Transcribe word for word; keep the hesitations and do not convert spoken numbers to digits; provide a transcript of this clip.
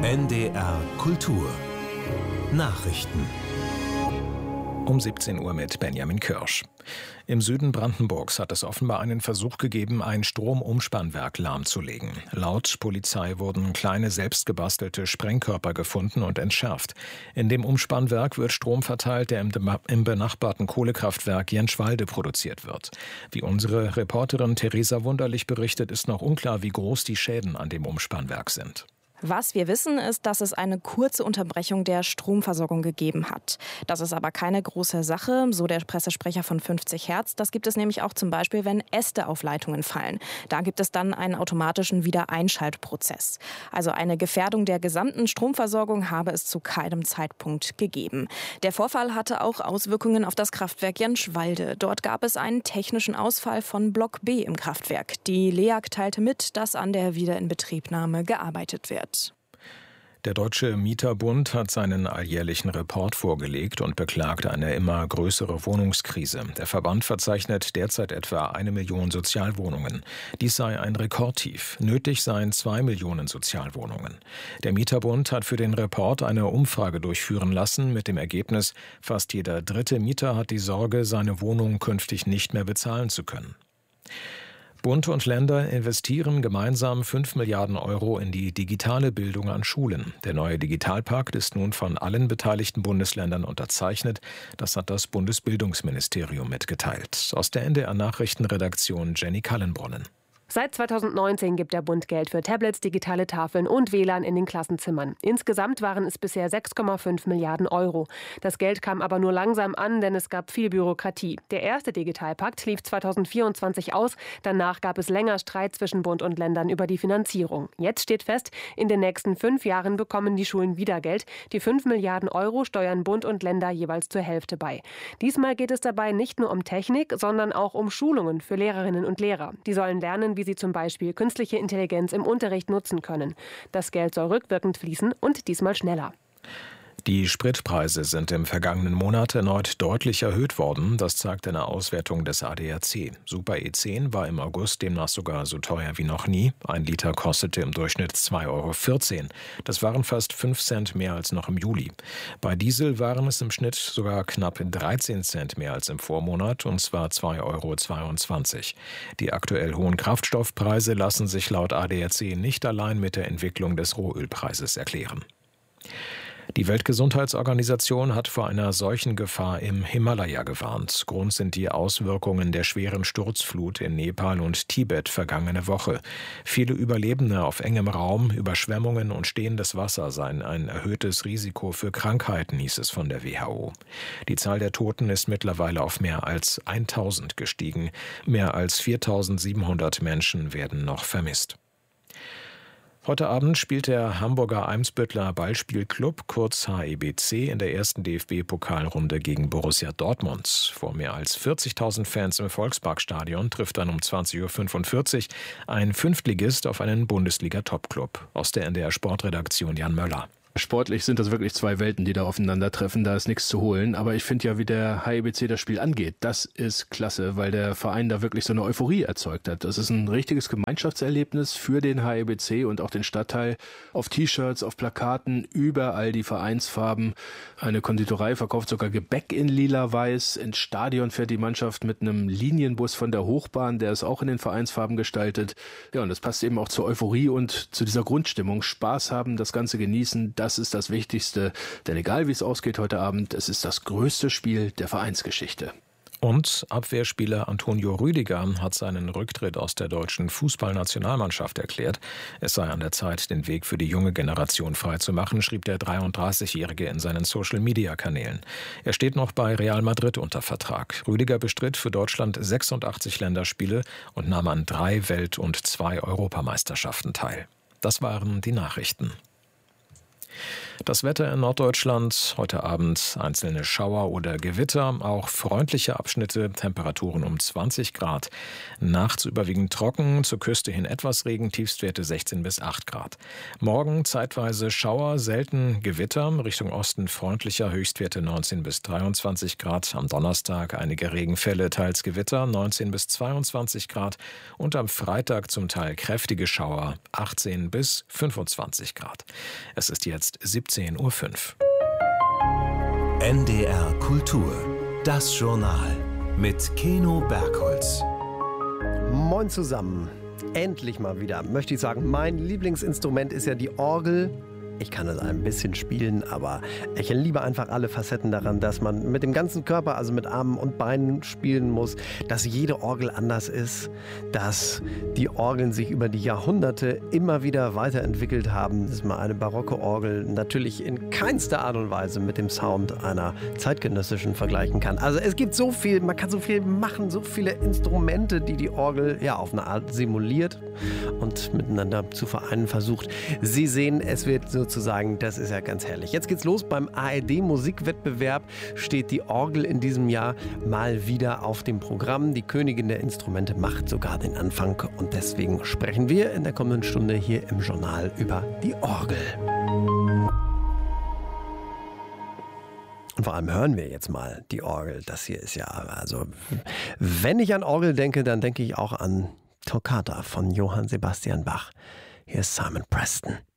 N D R Kultur Nachrichten um siebzehn Uhr mit Benjamin Kirsch. Im Süden Brandenburgs hat es offenbar einen Versuch gegeben, ein Stromumspannwerk lahmzulegen. Laut Polizei wurden kleine selbstgebastelte Sprengkörper gefunden und entschärft. In dem Umspannwerk wird Strom verteilt, der im benachbarten Kohlekraftwerk Jenschwalde produziert wird. Wie unsere Reporterin Theresa Wunderlich berichtet, ist noch unklar, wie groß die Schäden an dem Umspannwerk sind. Was wir wissen, ist, dass es eine kurze Unterbrechung der Stromversorgung gegeben hat. Das ist aber keine große Sache, so der Pressesprecher von fünfzig Hertz. Das gibt es nämlich auch zum Beispiel, wenn Äste auf Leitungen fallen. Da gibt es dann einen automatischen Wiedereinschaltprozess. Also eine Gefährdung der gesamten Stromversorgung habe es zu keinem Zeitpunkt gegeben. Der Vorfall hatte auch Auswirkungen auf das Kraftwerk Jenschwalde. Dort gab es einen technischen Ausfall von Block B im Kraftwerk. Die L E A G teilte mit, dass an der Wiederinbetriebnahme gearbeitet wird. Der Deutsche Mieterbund hat seinen alljährlichen Report vorgelegt und beklagt eine immer größere Wohnungskrise. Der Verband verzeichnet derzeit etwa eine Million Sozialwohnungen. Dies sei ein Rekordtief. Nötig seien zwei Millionen Sozialwohnungen. Der Mieterbund hat für den Report eine Umfrage durchführen lassen mit dem Ergebnis, fast jeder dritte Mieter hat die Sorge, seine Wohnung künftig nicht mehr bezahlen zu können. Bund und Länder investieren gemeinsam fünf Milliarden Euro in die digitale Bildung an Schulen. Der neue Digitalpakt ist nun von allen beteiligten Bundesländern unterzeichnet. Das hat das Bundesbildungsministerium mitgeteilt. Aus der N D R-Nachrichtenredaktion Jenny Kallenbrunnen. Seit zweitausendneunzehn gibt der Bund Geld für Tablets, digitale Tafeln und W L A N in den Klassenzimmern. Insgesamt waren es bisher sechs Komma fünf Milliarden Euro. Das Geld kam aber nur langsam an, denn es gab viel Bürokratie. Der erste Digitalpakt lief zweitausendvierundzwanzig aus. Danach gab es länger Streit zwischen Bund und Ländern über die Finanzierung. Jetzt steht fest, in den nächsten fünf Jahren bekommen die Schulen wieder Geld. Die fünf Milliarden Euro steuern Bund und Länder jeweils zur Hälfte bei. Diesmal geht es dabei nicht nur um Technik, sondern auch um Schulungen für Lehrerinnen und Lehrer. Die sollen lernen, wie sie zum Beispiel künstliche Intelligenz im Unterricht nutzen können. Das Geld soll rückwirkend fließen und diesmal schneller. Die Spritpreise sind im vergangenen Monat erneut deutlich erhöht worden. Das zeigt eine Auswertung des A D A C. Super E zehn war im August demnach sogar so teuer wie noch nie. Ein Liter kostete im Durchschnitt zwei Euro vierzehn. Das waren fast fünf Cent mehr als noch im Juli. Bei Diesel waren es im Schnitt sogar knapp dreizehn Cent mehr als im Vormonat, und zwar zwei Euro zweiundzwanzig. Die aktuell hohen Kraftstoffpreise lassen sich laut A D A C nicht allein mit der Entwicklung des Rohölpreises erklären. Die Weltgesundheitsorganisation hat vor einer Seuchengefahr im Himalaya gewarnt. Grund sind die Auswirkungen der schweren Sturzflut in Nepal und Tibet vergangene Woche. Viele Überlebende auf engem Raum, Überschwemmungen und stehendes Wasser seien ein erhöhtes Risiko für Krankheiten, hieß es von der W H O. Die Zahl der Toten ist mittlerweile auf mehr als tausend gestiegen. Mehr als viertausendsiebenhundert Menschen werden noch vermisst. Heute Abend spielt der Hamburger Eimsbüttler Ballspielclub, kurz H E B C, in der ersten D F B-Pokalrunde gegen Borussia Dortmund. Vor mehr als vierzigtausend Fans im Volksparkstadion trifft dann um zwanzig Uhr fünfundvierzig ein Fünftligist auf einen Bundesliga-Topclub. Aus der N D R-Sportredaktion Jan Möller. Sportlich sind das wirklich zwei Welten, die da aufeinandertreffen. Da ist nichts zu holen. Aber ich finde ja, wie der H E B C das Spiel angeht, das ist klasse, weil der Verein da wirklich so eine Euphorie erzeugt hat. Das ist ein richtiges Gemeinschaftserlebnis für den H E B C und auch den Stadtteil. Auf T-Shirts, auf Plakaten, überall die Vereinsfarben. Eine Konditorei verkauft sogar Gebäck in lila-weiß. Ins Stadion fährt die Mannschaft mit einem Linienbus von der Hochbahn, der ist auch in den Vereinsfarben gestaltet. Ja, und das passt eben auch zur Euphorie und zu dieser Grundstimmung. Spaß haben, das Ganze genießen. Das ist das Wichtigste, denn egal wie es ausgeht heute Abend, es ist das größte Spiel der Vereinsgeschichte. Und Abwehrspieler Antonio Rüdiger hat seinen Rücktritt aus der deutschen Fußballnationalmannschaft erklärt. Es sei an der Zeit, den Weg für die junge Generation freizumachen, schrieb der dreiunddreißigjährige in seinen Social-Media-Kanälen. Er steht noch bei Real Madrid unter Vertrag. Rüdiger bestritt für Deutschland sechsundachtzig Länderspiele und nahm an drei Welt- und zwei Europameisterschaften teil. Das waren die Nachrichten. Das Wetter in Norddeutschland, heute Abend einzelne Schauer oder Gewitter, auch freundliche Abschnitte, Temperaturen um zwanzig Grad. Nachts überwiegend trocken, zur Küste hin etwas Regen, Tiefstwerte sechzehn bis acht Grad. Morgen zeitweise Schauer, selten Gewitter, Richtung Osten freundlicher, Höchstwerte neunzehn bis dreiundzwanzig Grad. Am Donnerstag einige Regenfälle, teils Gewitter, neunzehn bis zweiundzwanzig Grad. Und am Freitag zum Teil kräftige Schauer, achtzehn bis fünfundzwanzig Grad. Es ist jetzt siebzehn Uhr fünf. N D R Kultur, das Journal mit Keno Bergholz. Moin zusammen. Endlich mal wieder, möchte ich sagen. Mein Lieblingsinstrument ist ja die Orgel. Ich kann es ein bisschen spielen, aber ich liebe einfach alle Facetten daran, dass man mit dem ganzen Körper, also mit Armen und Beinen spielen muss, dass jede Orgel anders ist, dass die Orgeln sich über die Jahrhunderte immer wieder weiterentwickelt haben, dass man eine barocke Orgel natürlich in keinster Art und Weise mit dem Sound einer zeitgenössischen vergleichen kann. Also es gibt so viel, man kann so viel machen, so viele Instrumente, die die Orgel ja auf eine Art simuliert und miteinander zu vereinen versucht. Sie sehen, es wird so sozusagen, das ist ja ganz herrlich. Jetzt geht's los. Beim A R D-Musikwettbewerb steht die Orgel in diesem Jahr mal wieder auf dem Programm. Die Königin der Instrumente macht sogar den Anfang und deswegen sprechen wir in der kommenden Stunde hier im Journal über die Orgel. Und vor allem hören wir jetzt mal die Orgel. Das hier ist ja, also, wenn ich an Orgel denke, dann denke ich auch an Toccata von Johann Sebastian Bach. Hier ist Simon Preston.